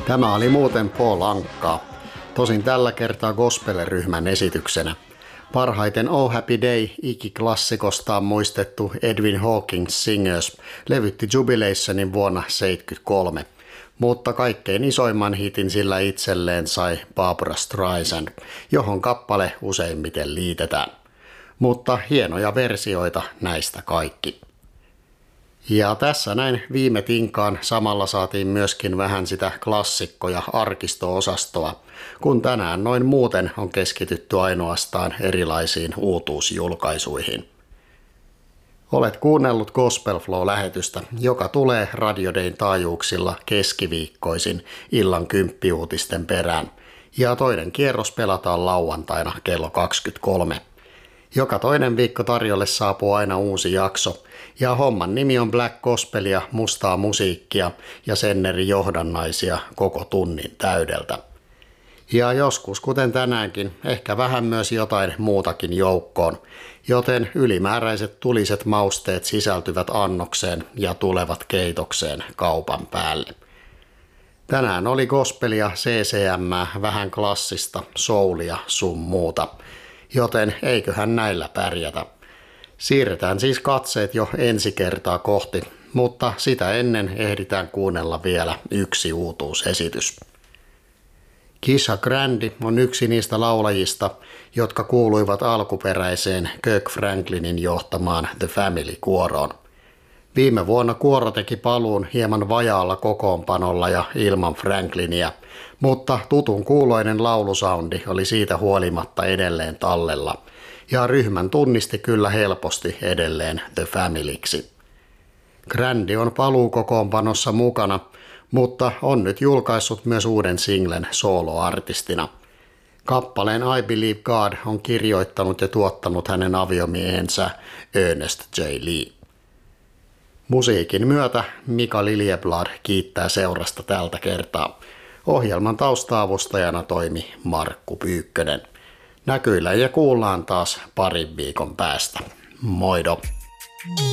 Tämä oli muuten Paul Ankaa, tosin tällä kertaa gospel-ryhmän esityksenä. Parhaiten Oh Happy Day ikiklassikostaan muistettu Edwin Hawkins Singers levytti Jubilationin vuonna 1973, mutta kaikkein isoimman hitin sillä itselleen sai Barbra Streisand, johon kappale useimmiten liitetään. Mutta hienoja versioita näistä kaikki. Ja tässä näin viime tinkaan samalla saatiin myöskin vähän sitä klassikko- ja arkisto-osastoa, kun tänään noin muuten on keskitytty ainoastaan erilaisiin uutuusjulkaisuihin. Olet kuunnellut Gospel Flow-lähetystä, joka tulee Radio Dayn taajuuksilla keskiviikkoisin illan 10 uutisten perään, ja toinen kierros pelataan lauantaina kello 23. Joka toinen viikko tarjolle saapuu aina uusi jakso, ja homman nimi on Black Gospelia, mustaa musiikkia ja sen eri johdannaisia koko tunnin täydeltä. Ja joskus, kuten tänäänkin, ehkä vähän myös jotain muutakin joukkoon, joten ylimääräiset tuliset mausteet sisältyvät annokseen ja tulevat keitokseen kaupan päälle. Tänään oli gospelia, CCM, vähän klassista, soulia sun muuta, joten eiköhän näillä pärjätä. Siirretään siis katseet jo ensi kertaa kohti, mutta sitä ennen ehditään kuunnella vielä yksi uutuusesitys. Kisha Grandi on yksi niistä laulajista, jotka kuuluivat alkuperäiseen Kirk Franklinin johtamaan The Family-kuoroon. Viime vuonna kuoro teki paluun hieman vajaalla kokoonpanolla ja ilman Franklinia, mutta tutun kuuloinen laulusoundi oli siitä huolimatta edelleen tallella, ja ryhmän tunnisti kyllä helposti edelleen The Familyksi. Grandi on paluukokoonpanossa mukana, mutta on nyt julkaissut myös uuden singlen soloartistina. Kappaleen I Believe God on kirjoittanut ja tuottanut hänen aviomiehensä Ernest J. Lee. Musiikin myötä Mika Liljeblad kiittää seurasta tältä kertaa. Ohjelman tausta-avustajana toimi Markku Pyykkönen. Näkyillä ja kuullaan taas parin viikon päästä. Moido!